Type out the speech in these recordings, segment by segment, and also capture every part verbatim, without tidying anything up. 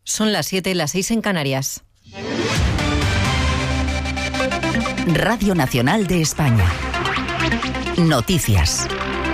Son las siete, las seis en Canarias. Radio Nacional de España. Noticias.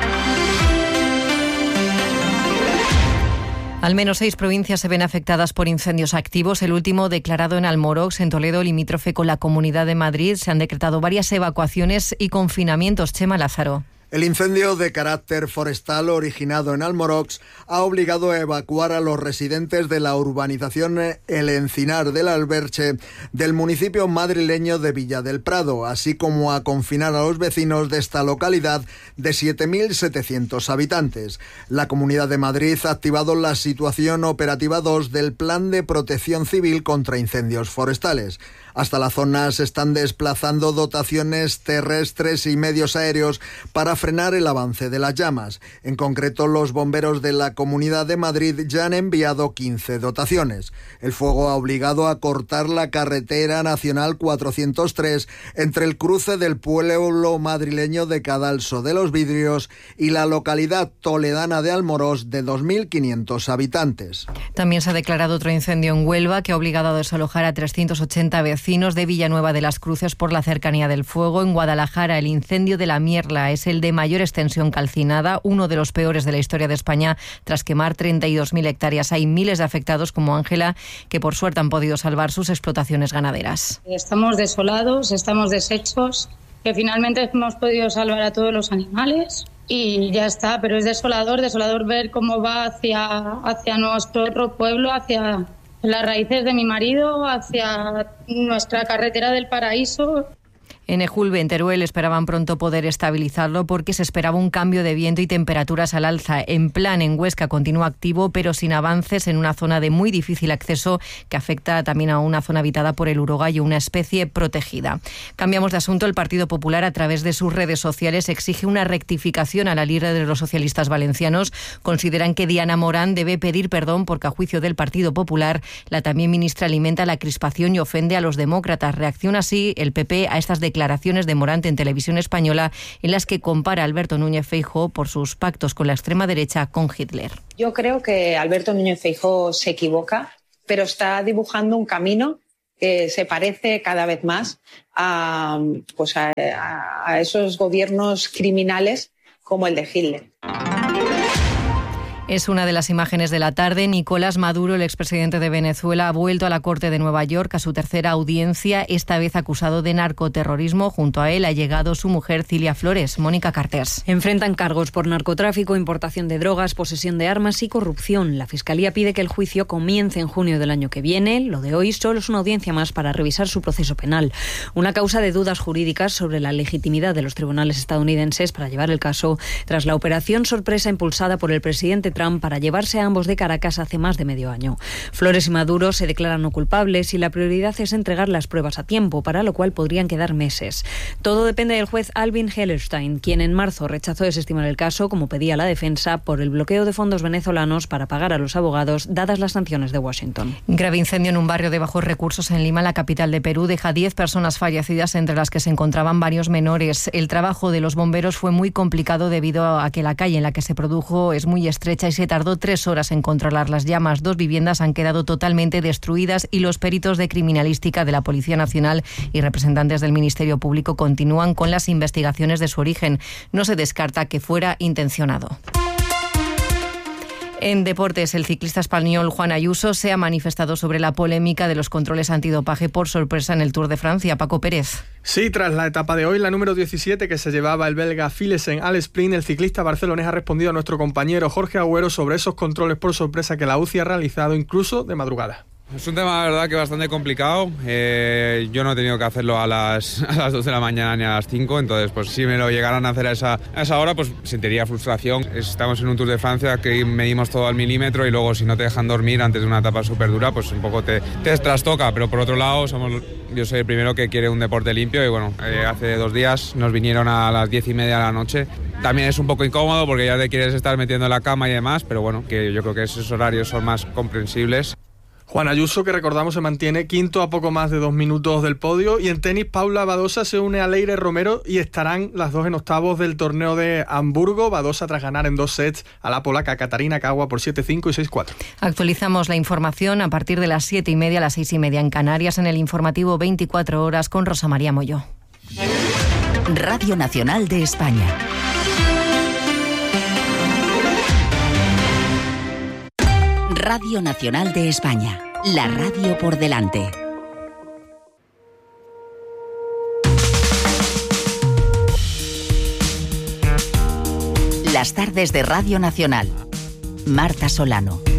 Al menos seis provincias se ven afectadas por incendios activos. El último declarado en Almorox, en Toledo, limítrofe con la Comunidad de Madrid. Se han decretado varias evacuaciones y confinamientos. Chema Lázaro. El incendio de carácter forestal originado en Almorox ha obligado a evacuar a los residentes de la urbanización El Encinar del Alberche del municipio madrileño de Villa del Prado, así como a confinar a los vecinos de esta localidad de siete mil setecientos habitantes. La Comunidad de Madrid ha activado la situación operativa dos del Plan de Protección Civil contra Incendios Forestales. Hasta la zona se están desplazando dotaciones terrestres y medios aéreos para frenar el avance de las llamas. En concreto, los bomberos de la Comunidad de Madrid ya han enviado quince dotaciones. El fuego ha obligado a cortar la carretera nacional cuatrocientos tres entre el cruce del pueblo madrileño de Cadalso de los Vidrios y la localidad toledana de Almorox, de dos mil quinientos habitantes. También se ha declarado otro incendio en Huelva que ha obligado a desalojar a trescientos ochenta vecinos de Villanueva de las Cruces por la cercanía del fuego. En Guadalajara, el incendio de la Mierla es el de mayor extensión calcinada, uno de los peores de la historia de España, tras quemar treinta y dos mil hectáreas. Hay miles de afectados como Ángela, que por suerte han podido salvar sus explotaciones ganaderas. Estamos desolados, estamos deshechos, que finalmente hemos podido salvar a todos los animales y ya está, pero es desolador, desolador ver cómo va hacia, hacia nuestro otro pueblo, hacia las raíces de mi marido, hacia nuestra carretera del paraíso. En Ejulbe, en Teruel, esperaban pronto poder estabilizarlo porque se esperaba un cambio de viento y temperaturas al alza. En Plan, en Huesca, continúa activo, pero sin avances en una zona de muy difícil acceso que afecta también a una zona habitada por el urogallo, una especie protegida. Cambiamos de asunto. El Partido Popular, a través de sus redes sociales, exige una rectificación a la líder de los socialistas valencianos. Consideran que Diana Morán debe pedir perdón porque, a juicio del Partido Popular, la también ministra alimenta la crispación y ofende a los demócratas. Reacciona así el P P a estas declaraciones declaraciones de Morán en Televisión Española, en las que compara a Alberto Núñez Feijóo por sus pactos con la extrema derecha con Hitler. Yo creo que Alberto Núñez Feijóo se equivoca, pero está dibujando un camino que se parece cada vez más a, pues a, a esos gobiernos criminales como el de Hitler. Es una de las imágenes de la tarde. Nicolás Maduro, el expresidente de Venezuela, ha vuelto a la Corte de Nueva York a su tercera audiencia, esta vez acusado de narcoterrorismo. Junto a él ha llegado su mujer, Cilia Flores. Mónica Carters. Enfrentan cargos por narcotráfico, importación de drogas, posesión de armas y corrupción. La Fiscalía pide que el juicio comience en junio del año que viene. Lo de hoy solo es una audiencia más para revisar su proceso penal. Una causa de dudas jurídicas sobre la legitimidad de los tribunales estadounidenses para llevar el caso tras la operación sorpresa impulsada por el presidente Trump para llevarse a ambos de Caracas hace más de medio año. Flores y Maduro se declaran no culpables y la prioridad es entregar las pruebas a tiempo, para lo cual podrían quedar meses. Todo depende del juez Alvin Hellerstein, quien en marzo rechazó desestimar el caso, como pedía la defensa, por el bloqueo de fondos venezolanos para pagar a los abogados, dadas las sanciones de Washington. Grave incendio en un barrio de bajos recursos en Lima, la capital de Perú, deja diez personas fallecidas, entre las que se encontraban varios menores. El trabajo de los bomberos fue muy complicado debido a que la calle en la que se produjo es muy estrecha y se tardó tres horas en controlar las llamas. Dos viviendas han quedado totalmente destruidas y los peritos de criminalística de la Policía Nacional y representantes del Ministerio Público continúan con las investigaciones de su origen. No se descarta que fuera intencionado. En deportes, el ciclista español Juan Ayuso se ha manifestado sobre la polémica de los controles antidopaje por sorpresa en el Tour de Francia. Paco Pérez. Sí, tras la etapa de hoy, la número diecisiete, que se llevaba el belga Philipsen al sprint, el ciclista barcelonés ha respondido a nuestro compañero Jorge Agüero sobre esos controles por sorpresa que la U C I ha realizado incluso de madrugada. Es un tema, la verdad, que bastante complicado. Eh, yo no he tenido que hacerlo a las, a las dos de la mañana ni a las cinco, entonces pues si me lo llegaran a hacer a esa, a esa hora, pues sentiría frustración. Estamos en un Tour de Francia que medimos todo al milímetro y luego si no te dejan dormir antes de una etapa súper dura, pues un poco te, te trastoca. Pero por otro lado, somos, yo soy el primero que quiere un deporte limpio y bueno, eh, hace dos días nos vinieron a las diez y media de la noche. También es un poco incómodo porque ya te quieres estar metiendo en la cama y demás, pero bueno, que yo creo que esos horarios son más comprensibles. Juan Ayuso, que recordamos se mantiene quinto a poco más de dos minutos del podio. Y en tenis, Paula Badosa se une a Leire Romero y estarán las dos en octavos del torneo de Hamburgo. Badosa tras ganar en dos sets a la polaca Katarina Kawa por siete cinco y seis cuatro. Actualizamos la información a partir de las siete y media a las seis y media en Canarias en el informativo veinticuatro horas con Rosa María Molló. Radio Nacional de España. Radio Nacional de España, la radio por delante. Las tardes de Radio Nacional. Marta Solano.